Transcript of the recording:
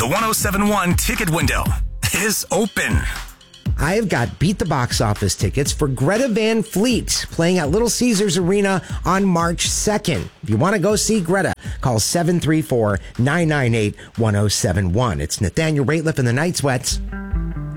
The 1071 ticket window is open. I've got Beat the Box Office tickets for Greta Van Fleet playing at Little Caesars Arena on March 2nd. If you want to go see Greta, call 734-998-1071. It's Nathaniel Rateliff and the Night Sweats.